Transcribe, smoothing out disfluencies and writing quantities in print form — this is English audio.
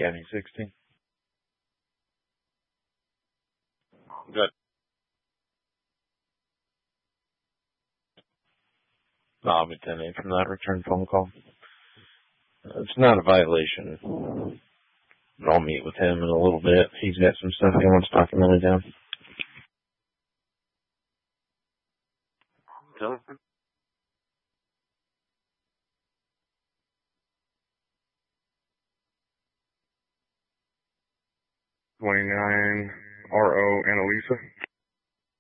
County 16. Good. No, I'll be 10-8 from that return phone call. It's not a violation. I'll meet with him in a little bit. He's got some stuff he wants documented down. So, 29 RO Annalisa.